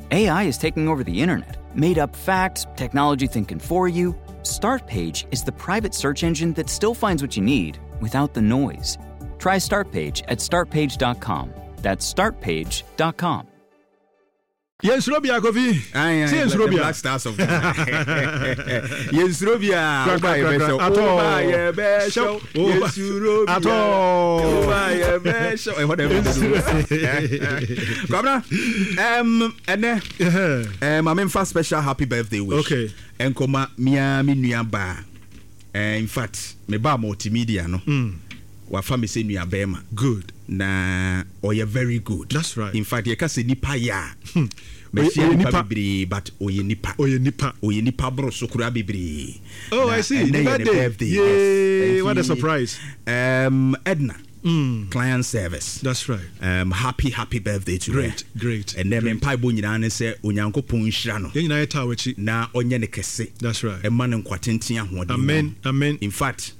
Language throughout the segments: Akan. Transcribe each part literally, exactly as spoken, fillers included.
A I is taking over the internet. Made up facts, technology thinking for you. Startpage is the private search engine that still finds what you need without the noise. Try Startpage at start page dot com. That's start page dot com. Yes, Robia Kofi. Yes, Robia. Black Stars of Yes, Robia. At all. Show. Yes, Robia. At all. Whatever. Governor, um, and then, um, I'm in for special happy birthday wish. Okay. And come Mia Minya Ba. In fact, me ba multimedia no. Wa family say Mia Bema. Good. Na or you're very good. That's right. In fact, you can say nipa ya. Messi nipa bibiri, but oye nipa. Oye nipa. Oye nipa bro sokura bibiri. Oh, na, I see. The birthday. birthday. Yay! Yes. What a surprise. Um, Edna. Mm. Client service. That's right. Um, happy happy birthday to great, her. Great, great. And then me pai bo nyina ne se onyankopon hira no. Ye nyina eta wachi. Na onye ne kese. That's right. E man nkwatenten ahoden. Amen. Amen. In fact,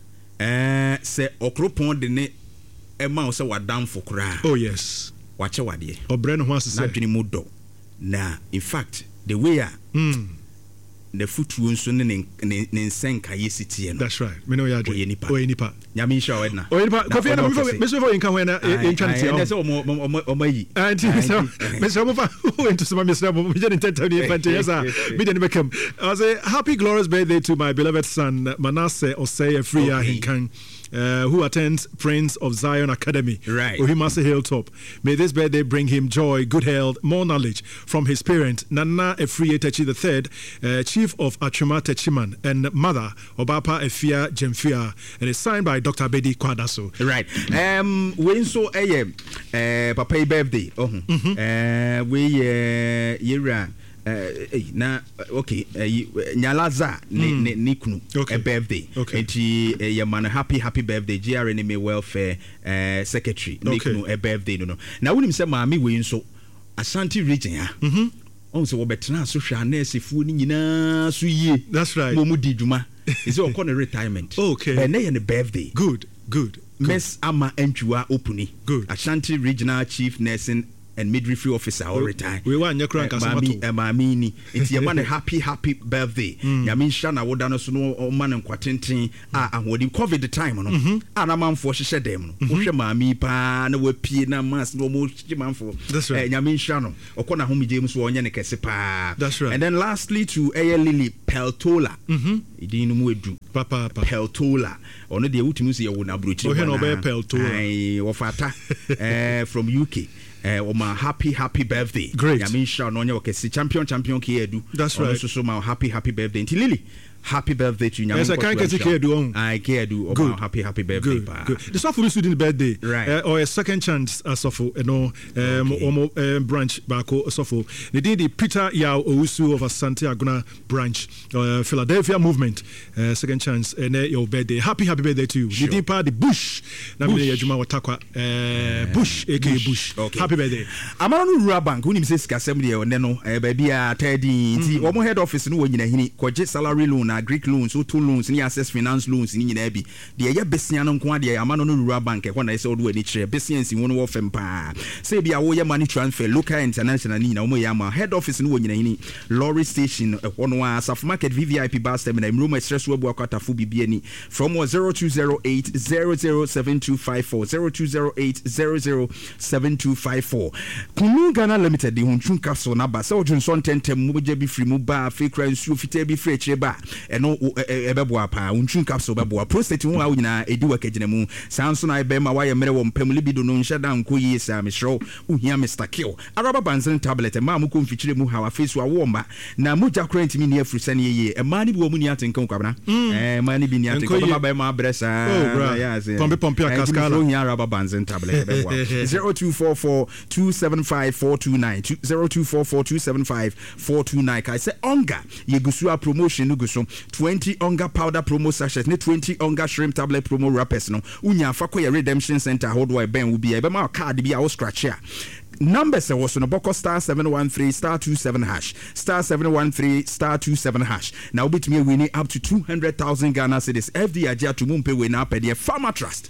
eh se okropon de ne e ma se wadam fokura. Oh yes. Wache wade. Obre no ho asese. Na dwene mu do. Na in fact, the way a mm. the foot nso ne ne nsenka yesitie no. That's right. Me know ya oye nipa. Oye nipa. Nyame sha Edna. Oye nipa. Kofi na me so for inka ho na e ntwa tie. Na se omo omo omo yi. Anti so me so mo fa into some me so mo je ntenta ni fante yesa. Me de me come. I say happy glorious birthday to my beloved son Manasseh Osei Freya Hinkan. Uh, who attends Prince of Zion Academy, right? Ohimase Hilltop. May this birthday bring him joy, good health, more knowledge from his parent Nana Efriye Techi the Third, uh, Chief of Achuma Techiman, and Mother Obapa Efia Jemfia, and it's signed by Doctor Bedi Kwadaso. Right. Um, when so a uh, Papa birthday. Oh, mm-hmm. uh, we uh, yera. Uh, na okay uh, nyalaza ne ne nikunu a birthday enti uh, your man happy happy birthday G R N M welfare uh, secretary nikunu a birthday no no na wonim se maami we nso Ashanti region ha mhm on so wobetena so hwa na esifu ni nyina so yie. That's right. Mo mu di dwuma is o kon retirement. Okay. And na birthday. Good good Miss Ama Entwa Opuni. Good. Ashanti regional chief nursing and midwifery officer all retire. We want your crank as mami mami ni it's your man happy happy birthday. Ya mean shana wo da no so no man nkwatenten a ahodi covid time no. A na manfo hye dem no. Wo hwe mami pa na wapie na mas no mo hye manfo. That's right. Ya mean shano okona homije so onye ne kese pa. That's right. And then lastly to Aya Lily Peltola. Mhm. Idin mu edu. Papa papa. Peltola. Ono de wutumi se ye wo na brochi. Oh he no be Peltola. Ai wo fata eh from U K. Uh, oh, my happy happy birthday. Great. I mean, sure, no, okay, see, champion, champion, Kiedu. That's right. Also, so my happy happy birthday. Until Lily, happy birthday to you. Yes, I can't get to Kiedu. I Kiedu. Oh, happy happy birthday. Good. Good. The stuff for student birthday, right? Uh, or a second chance as of you know, um, okay. um, branch bako sofo. They did the Peter Yao Owusu of Asante Aguna branch, uh, Philadelphia movement. Uh, second chance, and uh, your birthday. Happy happy birthday to you. Sure. The deeper the Bush. Namine Yajuma Watakwa. Bush, aka Bush. Bush. Okay. Happy birthday. Amano Rural Bank. Who nimse sika semde o neno. Baby a Teddy. Ti omo head office no wonyina hini. Koje salary loan, Greek loans, auto loans, ni access finance loans ni nyina bi. De ye besia no nko ade Amano Rural Bank e na ese odo ani kire. Besia nsi won wo fem pa. Say bia wo ye money transfer local international ni na omo ye ama head office no wonyina hini. Lorry station e hono a Saf Market V V I P bus terminal Mroma Express webu akwata fu bibia ni from zero two zero eight zero zero seven two five four zero two zero eight zero zero seven two five four. Kunu Ghana Limited de hunchun capsule na ba. So Johnson tentem mu je bi free mu ba free cry nsu fita bi free chire ba. E no ebebo apa hunchun capsule bebo prostate hu a nyina edi wakagina mu. Sanso na ebe ma waye mere wo mpam libido no nhya da nko yi sa me shro uhia Mister Kill. Araba banzen tablet e ma mu ko mfichire mu hawa face wa wo mba. Na mu jakra ntimi ne afri sane ye. E ma ni bi wo mu ni atenkan kwabna. Eh ma ni bi ni atenkan ba ba ma bresa. Oh yeah. Pompe pompe akaskala. Uhia araba banzen tablet bebo. zero two four four two seven five four two nine zero two four four two seven five four two nine. I say onga yegusua promotion nuguso twenty onga powder promo sachets ne twenty onga shrimp tablet promo wrappers no unya fa ko redemption center hold why ben will be e be ma card bi a wo scratch here. Numbers was on a boko star seven one three star two seven hash star seven one three star two seven hash. Now bit me winning up to two hundred thousand Ghana cedis. F D Ajia to mumpe win up at the Farmer Trust.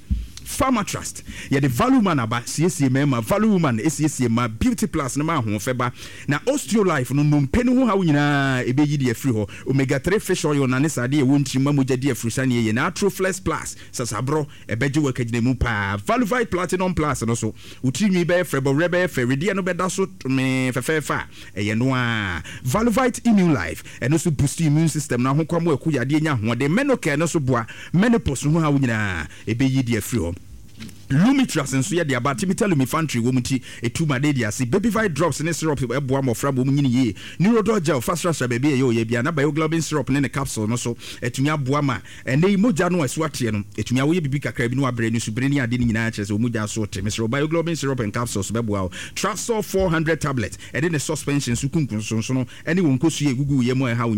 Pharma Trust ye the value man aba siesie mema value woman esiesie ma beauty plus na ma ho feba na Osteo Life no no mpeni ho ha nyina ebeyi de afri ho omega three fish oil na ne sade e wontri ma mogya de afri sane ye na Atroflex plus sasabro ebeje wakagine mu pa Valuvite Platinum Plus no so utimi be frebo rebe feridi no beda so me fefefa eye no a Valuvite Immune Life and also boost immune system na ho kwamo akuya de nya ho de menocare no so boa menopause ho ha nyina ebeyi de afri ho Lumitras and Suya, the Abatimital Lumifantry woman tea, a two Madedia, see baby five drops in a syrup, a boam of from woman ye, Neurodogel, fast rush, baby, yo, Yabiana, bioglobin syrup in a capsule, no so, a Tunya Buama, and they Mojano as Swatian, a Tunya Bika Carabino brain, Subrenia, Dini Natchez, or Muja sort, Mister Bioglobin syrup and capsules, Babuao, Trasol four hundred tablets, and then a suspension, Sukun, so anyone could see a Gugu Yemo, how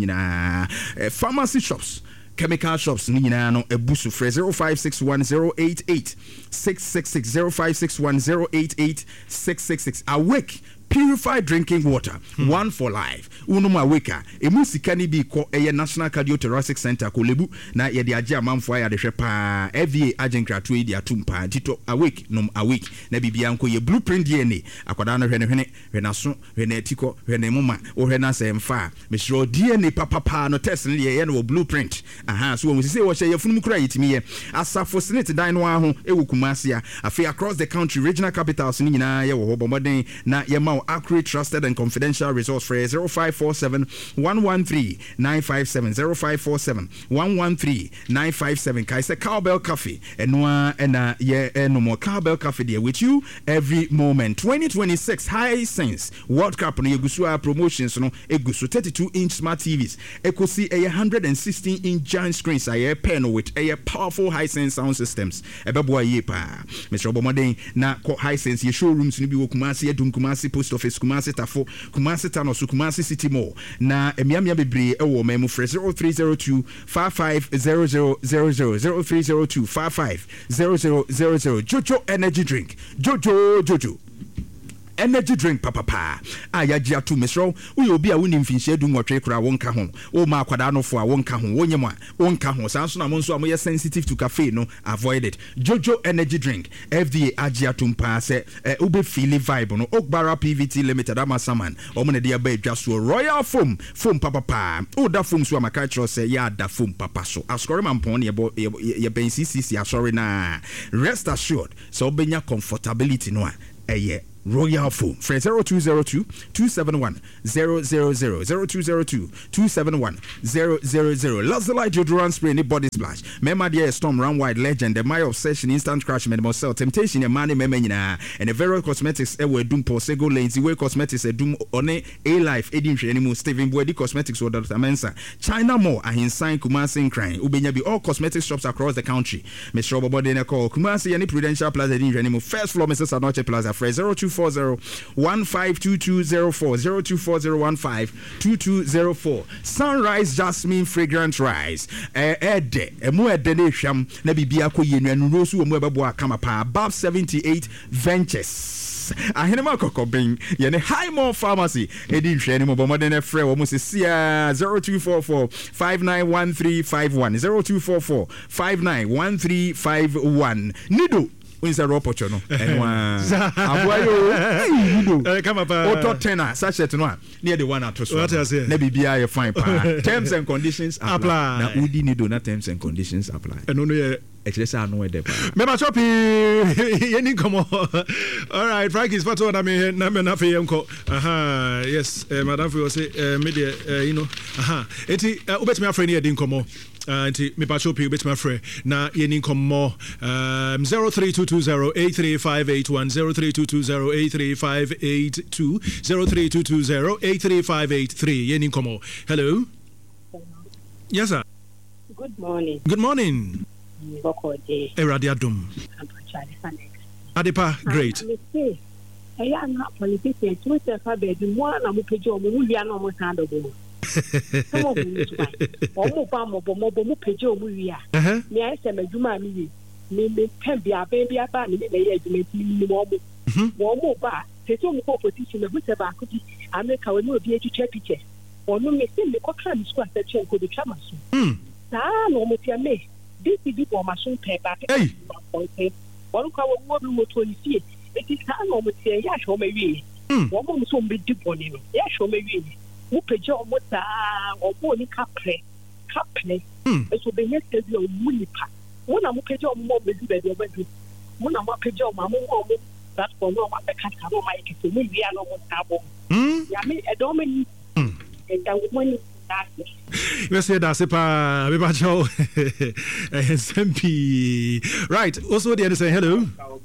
in pharmacy shops. Chemical shops nina no ebusu frɛ zero five six one zero eight eight six six six zero five six one zero eight eight six six six Awake purified drinking water hmm. one for life unum aweka emu sika ni bi ko eye National Cardiothoracic Center ko lebu na ye de age amamfo ya de hwe pa F V A agent krato e de atumpa tito awake num awake na bibia nko ye blueprint D N A akwada no hwe ne hwe hwe na so hwe na tiko hwe na muma o hwe na semfa me sure D N A papa pa no test ne ye no blueprint aha so wo sise wo hye ye funum kura yitimi ye asafo senate dan no aho e wo Kumasi afi across the country regional capitals ni nyina ye wo ho bomoden na ye ma accurate, trusted and confidential resource for zero five four seven one one three nine five seven zero five four seven one one three nine five seven Kaise Cowbell Cafe and one and uh yeah no more Cowbell Cafe there with you every moment. Twenty twenty-six Hisense World Cup no Yegusua promotions no Egusu thirty-two inch smart T Vs Ekosi a one hundred sixteen inch giant screens a pen with a powerful Hisense sound systems ebeboa ye pa Mister Obomoden na Hisense ye showrooms ni bi wo Kumasi edum Kumasi post office Kumasi Tafo Kumasi Tano so Kumasi City Mall na emiamia bebre e wo memu fresh zero three zero two five five zero zero zero zero zero three zero two five five zero zero zero zero Jojo energy drink Jojo Jojo energy drink papa pa ayaji atu mesro we obi a woni mfinhye du nwotwe kura wonka ho o ma akwada no fo a wonka ho wonyem a wonka ho sanso na monso am sensitive to caffeine no avoid it. Jojo energy drink F D A agi atu mpa se ube feel vibe no Okbara P V T Limited amasaman omo ne de ba adwa so Royal Foam foam papa pa o da foam so amaka tro se ya da foam papa so ascore mampon ye ye ben C C C asore na rest assured so obenya comfortability no a eye Royal Foam for zero two zero two two seven one zero zero zero zero two zero two two seven one zero zero zero. Lazalite deodorant spray any body splash. Mema dear storm run wide legend. The my obsession instant crash made cell temptation and money mema and a very cosmetics e we doom posego lazy way cosmetics e doom on a life edim anymore Stephen Boyd cosmetics or Doctor Mensa China Mall a sign Kumasi crying ubenya be all cosmetic shops across the country. Mister Robobody ne call Kumasi any Prudential Plaza edim anymore first floor Missus Anoche Plaza for zero two four zero one five two two zero four zero two four zero one five two two zero four. Sunrise Jasmine fragrant rice eh ede emu ede ne hwam na bibia koye nuanu rosu omu ebebo akama pa above seventy-eight ventures ahenema kokobin ye ne Highmore Pharmacy edi hwe ne mobomode ne frɛ wo se sia zero two four four five nine one three five one zero two four four five nine one three five one Nido Winsa ropocho no enwa aboyo eh come up auto tenor sachet no near the one ato so na bibia ye fine pa terms and conditions apply na udi Nido na terms and conditions apply eno no ye express anu e de pa me ba chopi yeni komo. All right Frank is photo na me na me na fe yenko aha yes madam for say media you know aha enti ubetimi afre ne yedi komo anti me pacho pi bit my friend na yeni komo um zero three two two zero eight three five eight one zero three two two zero eight three five eight two zero three two two zero eight three five eight three yeni komo. Hello. Hello. Yes sir. Good morning. Good morning. Bokode. Eradiadum. Adepa great. I am not politician to say be one am pejo mo wia no mo san do bo. Some of you try. Omo pa mo bo mo bo mo pejo mo wia. Me I say maduma mi me me pen bia ben bia ba ni me ye aduma ti ni mo mo. Wo mo ba se so mo politician me bu se ba ko di America we no obi etwa picture. Onu me se me ko kan school section ko de twa maso. Sa no mo tia me. This is for machine paper. Hey. wɔn kwa wɔn mu moto ni fie eti saa na wɔn tie yɛ ahwɛ wɔn awie wɔn mo nso wɔn di bɔne no yɛ ahwɛ wɔn awie mo pagya wɔn saa wɔn mo ni kapre kapre ɛso bɛyɛ sɛ bi wɔn mu nipa wɔn na mo pagya wɔn mo bɛdi baabi wɔn bɛdi wɔn na mo pagya wɔn mo wɔn platform no ma be kasa no ma ikete mu wi ano mo tabo ya me e do me e da wo ni tase we say that sepa be ba cho S M P right also the say hello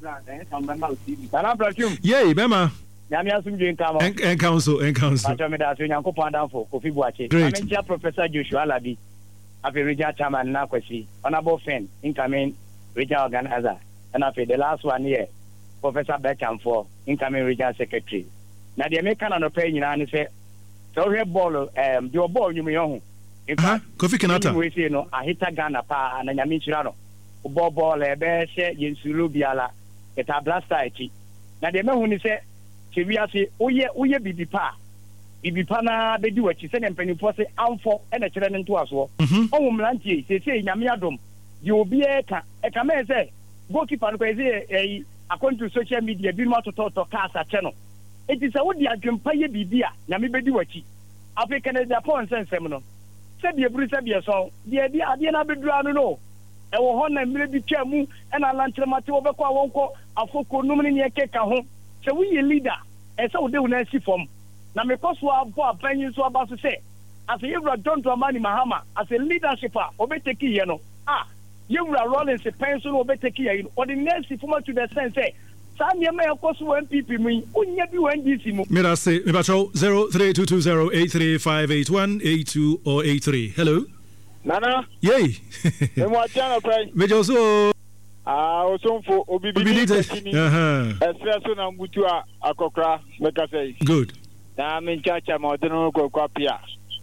yeah bema nyame asumje nkamo en council en council ato me da so nyankopon danfo Kofi Buache amenja Professor Joshua Alabi afi regional chairman na kwasi honorable friend incoming regional organizer and afi the last one here Professor Beckham for incoming regional secretary. Now the American no pay nyina ne say so we ball um the ball nyum yo ho. In fact, Kofi Kinata. We say no a hita Ghana pa na nyame chira no. Ball ball e be hye yensulu biala eta blaster echi. Now the me hu ni say che wi ase oye oye bibi pa. Bibi pa na be di wachi se ne mpanifo se amfo e na chire ne nto aso. Owo mlantie se se nyame adom. Di obi e ka e ka me say goalkeeper no kwezi eh according to social media bi ma toto to kasa channel it is a wo di adwempa ye bibia na me bedi wachi Africa na Japan sensem no se bi eburu se bi so de di ade na bedura no no e wo ho na mire bi twa mu e na lantremate wo bekọ awonko afoko num ne ne keka ho se wo ye leader e se wo de wo na si fom na me koso abo apanyin so aba so se as a Yewra John Dramani Mahama as a leadership a obeteki ye no ah Yewra Rollins pension obeteki ye no or the next former to the sense say Sanya me akoso M P P mu unya bi wan D C mu me da say me ba cho zero three two two zero eight three five eight one eight two or eight three hello Nana yey me mo atiana kwai me jo so ah osonfo obibili tekini aha espresso na mbutu a akokra me ka say good na me chacha ma odeno ko kwa pia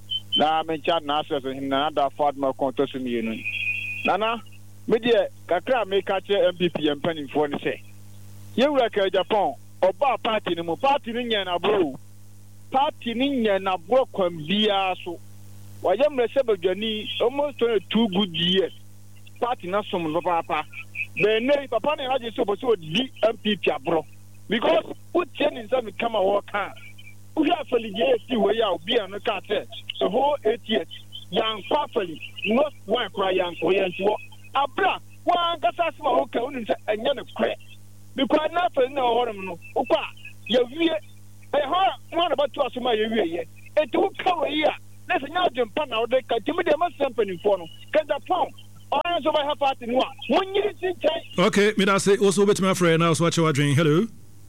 na me cha na access him na da ford ma konto so mi enu Nana me de kakra me ka che M P P empanifo ni say Yewra ka Japan oba party ni mu party ni nya na bro party ni nya na bro kwam bia so wayam na sebadwani almost two good years party na som no papa be ne papa na aje so bo so di M P P abro because who ten in some come work kan who have for the J C we ya obi an ka te so whole eight years young family not one cry young ko yan so abra one ka sa ma o ka unu se enya ne kre because na fa na horom no ukwa ya wie e ha mo na batu asoma ya wie ye etu ka we ya na se nya jempa na o de ka timi de ma company for no ka da pom on so ba ha party no a wonyiri tin chai okay me da say also bet my friend now so watch your drink hello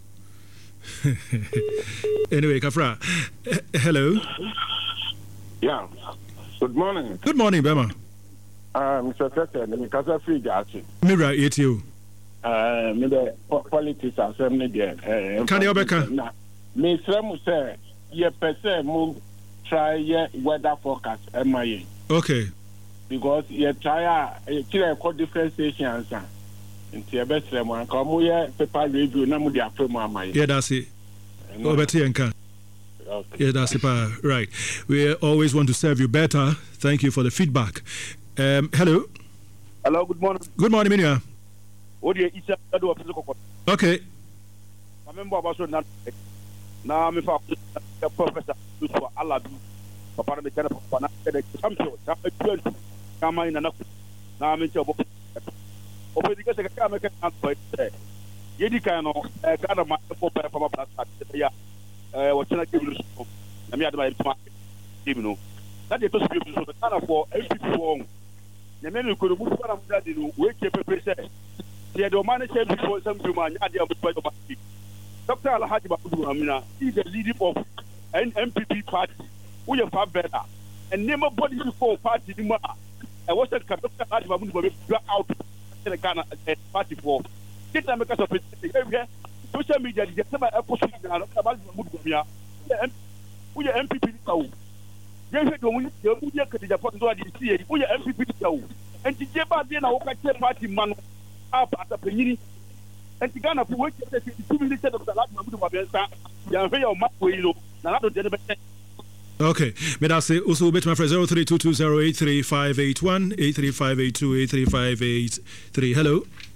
anyway Kafra hello yeah good morning good morning Bema uh Mister Secretary me kasa free jachi mira eight you Uh, me the politics assembly there. Can you back? Me say say ye pese mu try ye weather forecast M I A. Okay. Because ye try a killer code different stations and nti e be say mo anka mo ye paper review na mo dia frame am I A. Yeah, that's it. Obeti enka. Okay. Yeah, that's it. Right. We always want to serve you better. Thank you for the feedback. Um, hello. Hello, good morning. Good morning, Minia. Odi isa do of physical. Okay. I remember about so na na me fa Professor Joshua Alabi. Papa me kana papa na the champion. Na twenty. Kama ina na na me che obo. Obo dika se ka me ka na boy. Yedi kan no e Ghana ma for papa plus ya. Eh wo chena ke lu so. Na me adama ituma team no. Na de to so bi so Ghana for M P P won. Na me no ko mu para mu dadi no we ke pepe se. The Dominic before some human, Doctor Alhaji Bakudu Amina is the leader of an M P P party. We are far better. And never body before party. I was at Doctor Alhaji Bakudu out in the Ghana party for. This time because of it, social media, the same opposition about Mudumia. We are M P P. They had only the Japan to the C A. We are M P P. And the Jeba then our party man. Up at the Penny and the Ghana for which two minutes of the last Mabudu Mabesa, Yahweh Mapuilo, Nado Generation. Okay, may I say also bet my friend zero three two two zero eight three five eight one eight three five eight two eight three five eight three. Hello.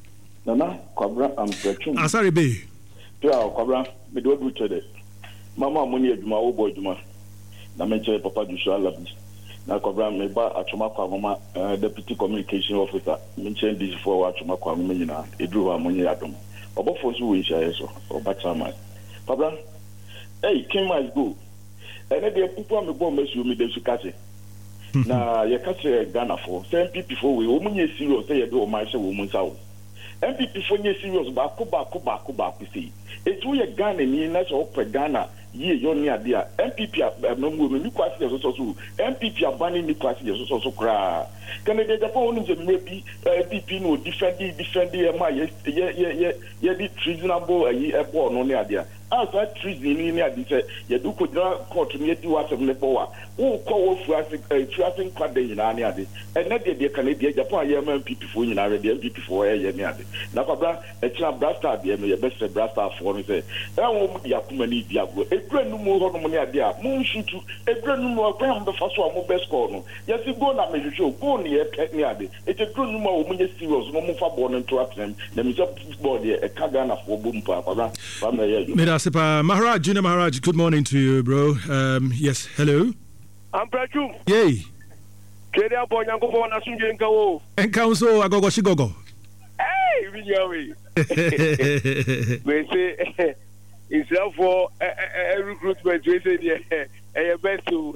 Nana, Cobra, I'm stretching. Ah, sorry, be. Yeah, Cobra, me do do today. Mama, money, Juma, oh boy, Juma. Na mention Papa Joshua Labis. Na Cobra, me ba Achuma Kwama, Deputy Communication Officer. Mention this for Achuma Kwama, you know, it drew our money at them. Obo Fosu, we share so, or Batama. Cobra, hey, King must go. And then the people me bomb mess you me, they should catch it. Na ye catch Ghana for, same people for we, woman, you serious, they do my show, woman's house. M P P for you serious baako baako baako baako see. It's we Ghana ni na so per Ghana ye yo ni adia. M P P no mu me kwasi so so so. M P P abani ni kwasi so so so kra. Canada Japan no je maybe M P P no defend defend e ma ye ye ye ye di treasonable ayi e bo no ni adia. As that treason ni ni adi say ye do ko court ni di wa sem ne bo wa. Wo ko wo fuase fuase kwade nyina ni adi. E na de de Canada Japan ye M P P fo nyina re de M P P fo ye ni adi. Na kwabra e tira brasta de me ye best brasta fo no say. E wo mu dia kuma ni dia go. E kura nu mu ho no mu ni adi a. Mu nshutu e kura nu mu akwa am be fa so am best score no. Ye si go na me hwehwe go ni e pet ni adi. E te kura nu mu o mu nye serious no mu fa ball no to attem. Na me say football de e ka Ghana fo bo mpa kwabra. Ba me ye. Sipa Maharaj, Junior Maharaj, good morning to you, bro. Um, yes, hello. I'm Prachum. Yay. Keria Bonyango for Nasunji and Kao. And Council Agogo Shigogo. Hey, Vinyawi. We say, it's for a recruitment, we say, a best to.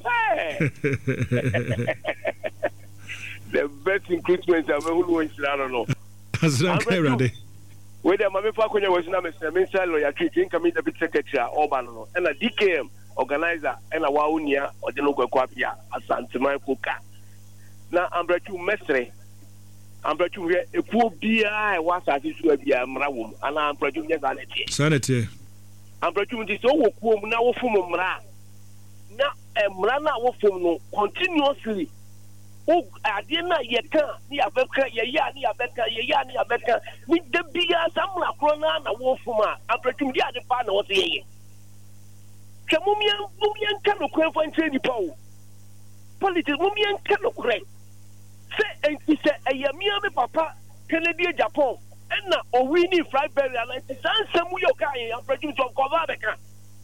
The best recruitment I've ever watched, I don't know. That's not ready. Whether my father was not a minister lawyer, treating committee deputy secretary or Bano, and a D K M organizer, and a Waunia or the local Quapia, a Santima Kuka. Now, I'm brought you mestre. I'm brought you a poor beer, I was at this will be a Mrawum, and I'm brought you sanity. Sanity. I'm brought you this old woman now from Mra. Now, a Mrana will from continuously. Oh, I didn't know yet. Near Becca, ya, near Becca, ya, near Becca. With the beer, some la crona, a wolf from her. I'm pretty the other partner was here. Camumian, Mumian cannot crave and trade the power. Politics, Mumian cannot crave. Say, and he said, a Yamiami papa, Canadian Japan, and now, or we need fried berry, and it's some Muyokai, and produce of Kovabeka.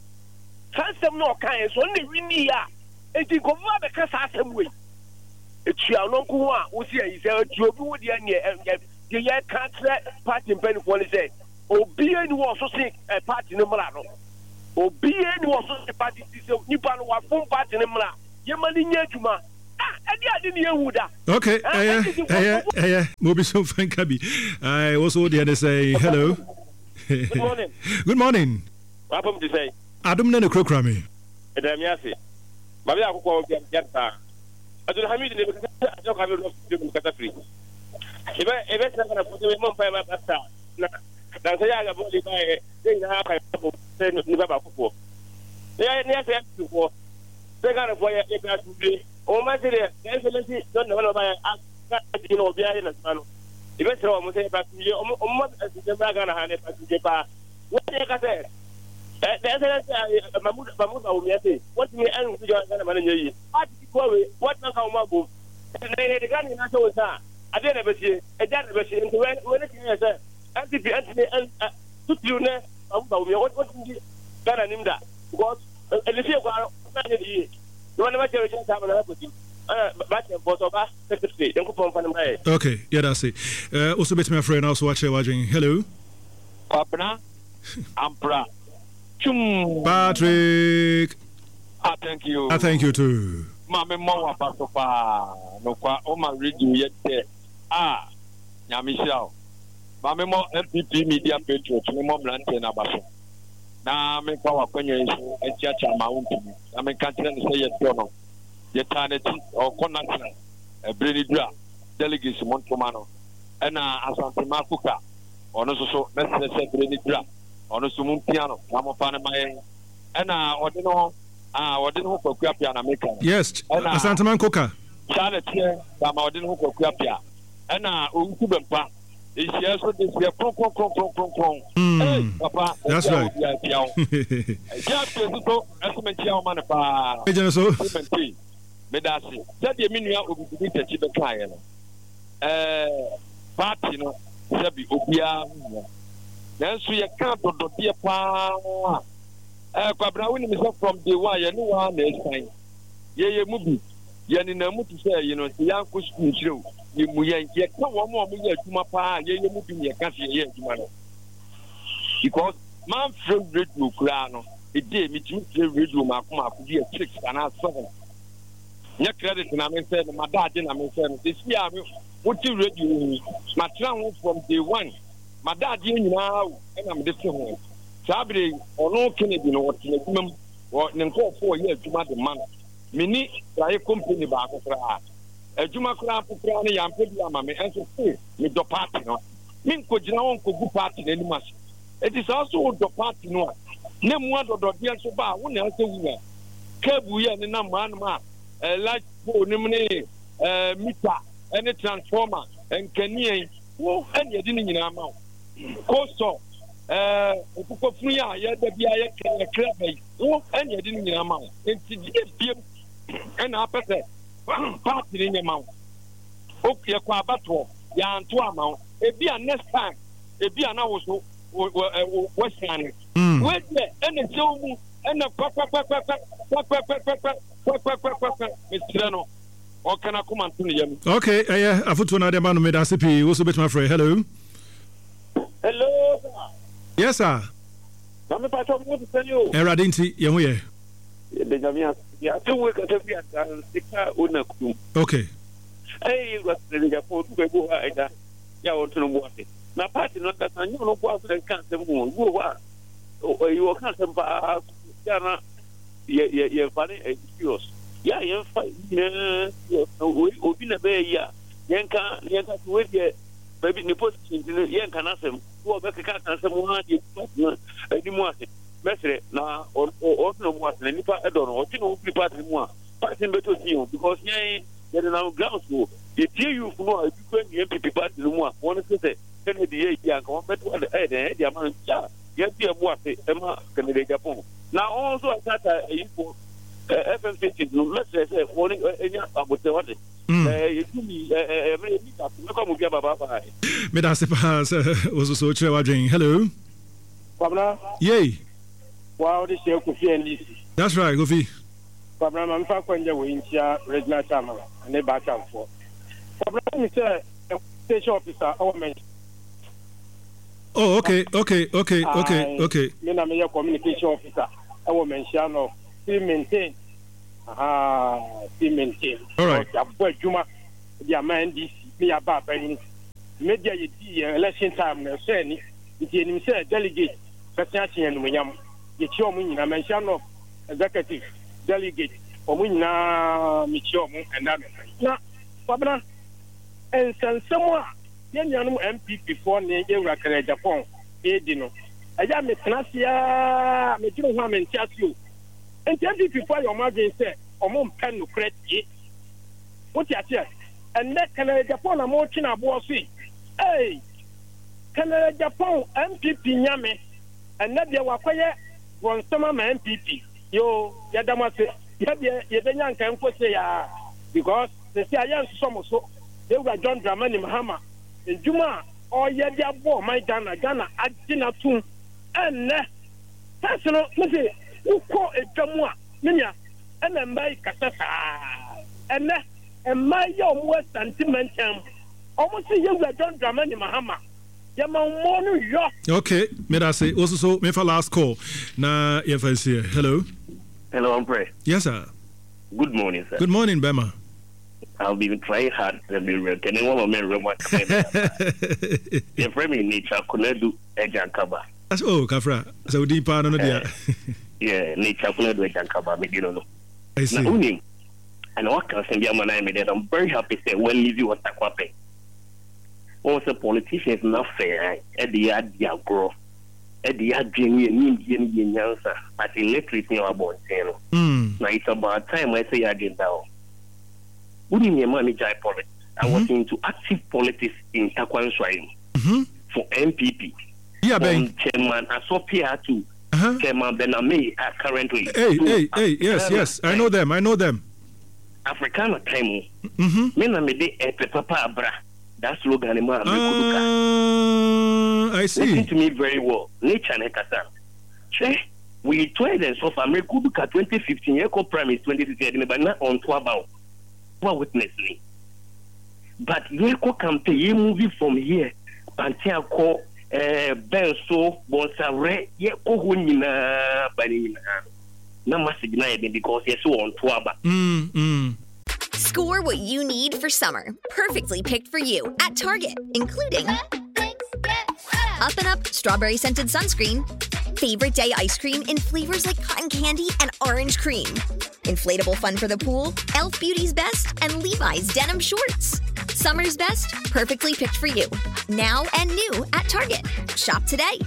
Some no kind, only we need ya. And the Kovabeka has some way. It's your uncle who says, "You would the year can't let party in Penny for say, oh, be any was so sick a party in Milano. Oh, be any was so a party, Nippon was full party in Mila. Yemani Yajuma. Ah, and I didn't hear who that. Okay, yeah, yeah, yeah, Mobi so fine, Kabi. I also the other say hello. Good morning. Good morning. What am to say? Adam Nene Krokrami. Madam Yassi. Maybe I could call Yata. I don't have any I don't have a catastrophe. If I ever going to put a month by my pastor, that's a young body by saying, I have to never before. They are near before. They're going to buy a class to be. Oh, my dear, excellency, don't know about you know, behind us, man. If I throw a say back to you, almost as the Bagana hand it back to Japan. What they got there? There's a Mahmoud Mahmoud, what me and your manager? What now come up? And they had a gun in Nassau. I didn't ever see a dad ever see when it is a Anthony and took you there. What what did you got an imda? What? And if you got you want to make a chance to have an opportunity. Okay, yeah, that's it. Uh, also, bet my friend also watch watching. Hello, Papa. I'm proud. Patrick. I thank you. I thank you too. Mama, Mama, Papa, no, oh, my radio yet there. Ah, Yamichel. Mama, M P P media patriot, no more Blanton Abaso. Now, make our opinion and church on my own. I mean, can't say yet, Dono. Eternity or Connection, a Brady Dra, delegates Montomano, and Asante Makuka, or also, let's say Brady Dra, or also Muntiano, Ramopana, and I ordinary. Ah, what didn't hook up Piana Maker? Yes, Asante Makuka. Charlotte here, I didn't hook up Pia. And now, Ukuba, is yes, what is your prom, prom, prom, prom, prom, prom. Papa, that's right. Just to estimate your man, Papa. Medasi. Said the minia will be the chief client. Uh, party, no, sabi obia nanso ye ka dododeɛ pa eh kwabra woni me from day one ye no wa na esan ye ye mu bi ye ni na mu tu say ye no yan ko school chiro ye mu ye ye ka wo mo mo ye adwuma pa ye ye mu bi ye ka se ye adwuma no because man from radio kura no e dey me tu radio ma ko ma ko ye six and seven nya credit na me say ma daade na me say this year me what radio ma tra ho from day one ma daade nyina e na me de se ho sabre ono Kennedy no what na dwuma wo ne nko fo ye adwuma de man me ni try company ba ko kra adwuma kra kra ne yampe bi ama me enso se me do party no me nko gina won ko gu party na ni mas it is also do party no ne mu adodo de enso ba wo na ase wuya kebu ye ne na man ma eh light pole nimne eh meter any transformer enkanie wo anye di ni nyina ma ko so eh okuko fun ya ye da bia ye kele krebe wo anye di ni nyina ma enti di biem ena apese party ni nyama o ye kwa abato ya anto ama e bia next time e bia na wo so wo sane we de ena jewu ena kwa kwa kwa kwa kwa kwa kwa kwa Mister No, or can I come and tell you? Okay, yeah, I put another man with S P. Also, bet my friend. Hello. Hello. Yes, sir. I'm about to tell you. Era Dinty, young way. Yeah, two weeks of the and six unaku. Okay. Hey, what's the Japan to go either? Yeah, want to know what it. Now, party not that I know what I can't move. Who are you? Can't buy Jana. Yeah, yeah, yeah, funny excuse. Yeah, yeah, fine. Yeah, we na be ya. Yanka, yanka we ye. Baby ni position yanka na sem. Wo be ka kan sem ho ade. Edi mu ase. Mesre na o o no mu ase ni pa edo no. O ti no bi party mu a. Party beto ti o because yan ye na ground so. Ye tie you no a bi kwa ni M P P party mu a. Won se se Kennedy ye ya kan beto ade eh eh dia man ya. Ye tie mu ase e ma Kennedy Japan. Now also I got a equal F M fifty. Let's say warning about the what. Eh, you me eh me come be baba baba. Me da se pass was so chere wadwen. Hello. Pabla. Yay. Wow, this year Kofi and Lisi. That's right, Kofi. Pabla, I'm fa kwanja we intia regular time and e back and forth. Pabla, me say station officer our men. Oh, okay, okay, okay, okay, okay. Me na me communication officer. I will mention of still maintain. Ah, still maintain. All right. Abo Juma, the man this me about any media ye election time na say ni the nim say delegate person achen no nyam. Ye chi omu nyina mention of executive delegate omu nyina me chi omu enda me. Na Pabna en sansemo a ye nyanum M P P for ne ye wura kare Japan e di no. Aja me tenasia me dinu ho amentia sio enti M P P for your margin say omo mpen no credit what ya say and that Canada Japan am watching abo so hey Canada Japan M P P nyame and na dia wakoye won sama ma M P P yo ya damase ya dia ye benya nkan ko say ya because they say ayan so so they were John Dramani Mahama njuma o ye dia bo my Ghana Ghana agina tum enne tasno mese uko edwamu a menya ena mbai kasasa enne emma ye omo sentimentam omo se ye wura John Dramani Mahama ye ma mo no yo. Okay, me da say also so me for last call na ye fa see. Hello. Hello, I'm Pray. Yes sir. Good morning, sir. Good morning, Bema. I'll be trying hard to be real. Can anyone of me remote? Your friend in nature couldn't do Ejan Kaba. That's oh, Kafra. So deep part on the yeah, nature couldn't do Ejan Kaba. Me, you don't know. I see. Now, and what can I say? I'm very happy that when Lizzie was Takwape. Also, politicians not fair. At the idea grow. At the idea, you answer. But electricity about ten. Now it's about time I say again now. Who didn't manage politics? I mm-hmm. was into active politics in Takwan Swahili mm-hmm. for M P P. Yeah, Ben. Chairman Asopia to uh-huh. Chairman Bename uh, currently. Hey, hey, hey, yes, yes, I know them, I know them. Africana time. Mm-hmm. Mena me de e papa abra. That slogan, man. Uh, I see. Listen to me very well. Nature and Hekasa. We tried and so far. Mekuduka twenty fifteen, Eco Prime is twenty fifteen, but not on two about. What witness me? But Yeko campaign moving from here, Pantiako, uh, Benso, Bonsare, Yeko Hunina, Banina. Namasigna because yes, on Twaba. Mm, mm. Score what you need for summer. Perfectly picked for you at Target, including Up and Up strawberry scented sunscreen, favorite day ice cream in flavors like cotton candy and orange cream, inflatable fun for the pool, Elf Beauty's Best, and Levi's denim shorts. Summer's best, perfectly picked for you. Now and new at Target. Shop today.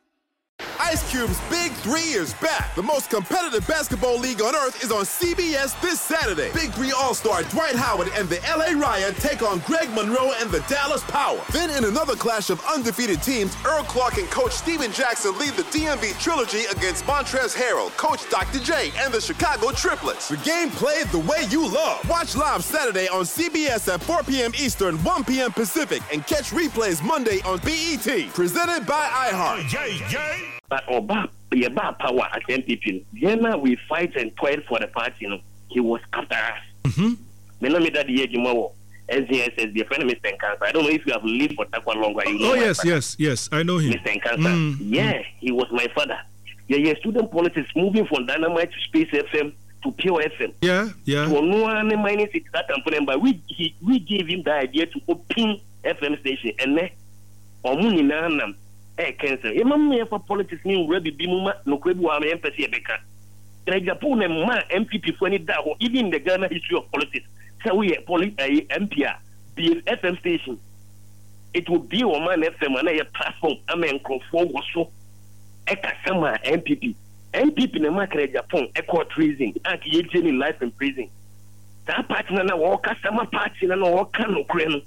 Ice Cube's Big Three is back. The most competitive basketball league on earth is on C B S this Saturday. Big Three All-Star Dwight Howard and the L A Riot take on Greg Monroe and the Dallas Power. Then in another clash of undefeated teams, Earl Clark and Coach Steven Jackson lead the D M V Trilogy against Montrezl Harrell, Coach Doctor J, and the Chicago Triplets. The game played the way you love. Watch live Saturday on C B S at four p.m. Eastern, one p.m. Pacific, and catch replays Monday on B E T. Presented by iHeart. Yay, yay. But Oba, yeah, power at M P P. Then we fight and toil for the party. You know, he was after us. Mm-hmm. Me that the Ejimo, S D S S, the friend of Mister Nkansa. I don't know if you have lived for that one longer. You know oh yes, yes, yes, I know him. Mister Nkansa. Mm, yeah, mm. He was my father. Yeah, yeah. Student politics moving from Dynamite to Space F M to Pure F M. Yeah, yeah. So no one minus it that component, but we he, we gave him the idea to open F M station and then Omuni Nanam. Eh, cancer. Imam for politics new ready bimuma no kwebu wa M P C beka. In Japan, ma M P P for any that even the Ghana history of politics. So we poli M P R be F M station. It will be a man F M and a platform. I mean, conform was so. Eka sama M P P. M P P na makere Japan. Eko treason. Anki ye in life in prison. That party na na waka sama party na na waka no kreno.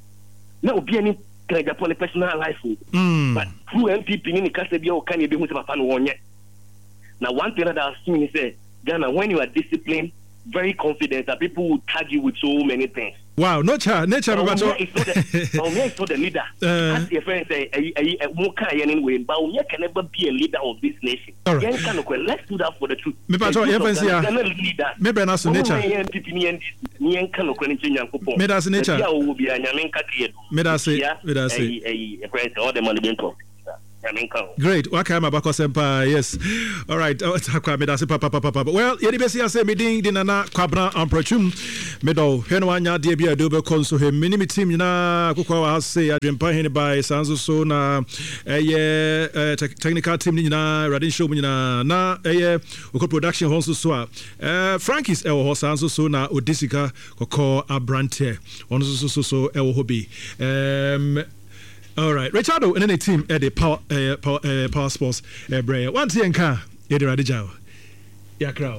Na obi ani Japan personal life. Mm. But through M P P in the custody of can you be one yet? Now one thing that I've seen is that Ghana, when you are disciplined, very confident that people will tag you with so many things. Wow, no cha, no cha, but Omia is not the leader. Uh, As your friend say, but Omia can never be a leader of this nation. All right. Let's do that for the truth. Me pato, your friends here. Me be na so nature. Me da so nature. Me da say, me da say. All the money being talked. Great. Wakama bako sempa. Yes. All right. Takwa me da se papa papa papa. Well, yedi besi ase me din dinana kwabra amprachum. Me do heno anya de bia do be konso he minimi team na kokwa wa ase adwempa hene by sanzo so na eh technical team ni na radin show ni na na eh oko production honso so a eh Frankie's e wo sanzo so na odisika kokko abrante. Ono so so so e wo hobi. Um all right, Richardo and any team at the power uh, power, uh, power sports uh, Bray. One thing can you do Radijao? Yeah, crowd.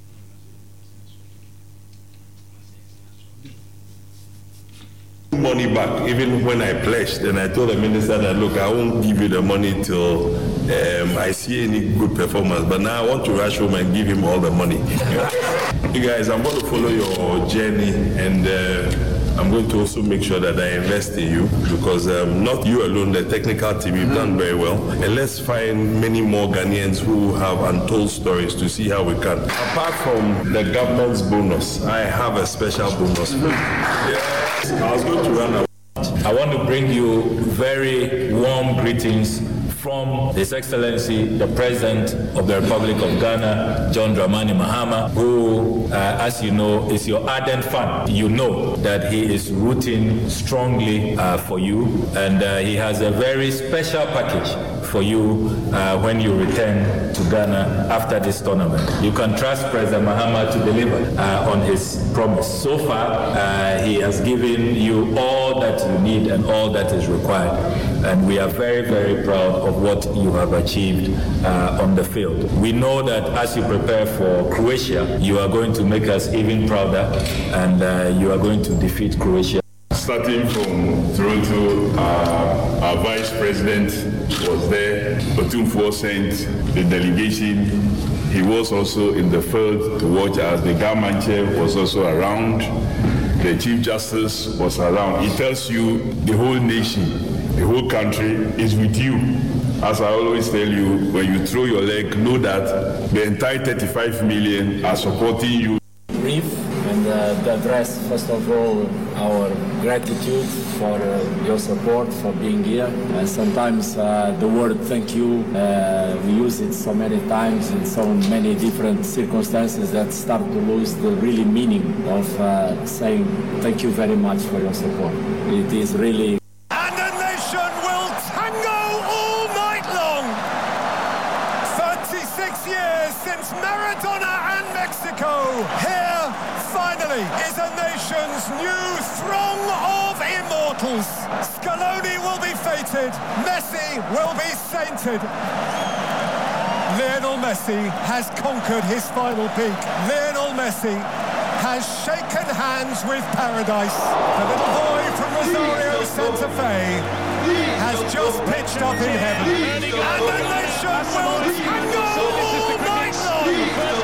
Money back, even when I pledged, and I told the minister that look, I won't give you the money till um, I see any good performance. But now I want to rush home and give him all the money. You guys, I'm going to follow your journey and. Uh, I'm going to also make sure that I invest in you because um, not you alone, the technical team, you've done very well. And let's find many more Ghanaians who have untold stories to see how we can. Apart from the government's bonus, I have a special bonus for you. Yes, I was going to run away. I want to bring you very warm greetings from His Excellency, the President of the Republic of Ghana, John Dramani Mahama, who, uh, as you know, is your ardent fan. You know that he is rooting strongly uh, for you, and uh, he has a very special package for you uh, when you return to Ghana after this tournament. You can trust President Mahama to deliver uh, on his promise. So far, uh, he has given you all that you need and all that is required. And we are very, very proud of what you have achieved uh, on the field. We know that as you prepare for Croatia, you are going to make us even prouder, and uh, you are going to defeat Croatia. Starting from Toronto, uh, our vice president was there. Otumfuo sent the delegation. He was also in the field to watch us. The government chair was also around. the Chief Justice was around. It tells you the whole nation, the whole country is with you. As I always tell you, when you throw your leg, know that the entire thirty-five million are supporting you. Brief and uh, to address, first of all, our gratitude for uh, your support, for being here. And sometimes uh, the word thank you, uh, we use it so many times in so many different circumstances that start to lose the really meaning of uh, saying thank you very much for your support. It is really... And the nation will tango all night long. thirty-six years since Maradona and Mexico. Here, finally, is a nation's new throng of immortals. Scaloni will be fated. Messi will be sainted. Lionel Messi has conquered his final peak. Lionel Messi has shaken hands with paradise. The little boy from Rosario, Santa Fe has just pitched up in heaven. And the nation will tango all night long.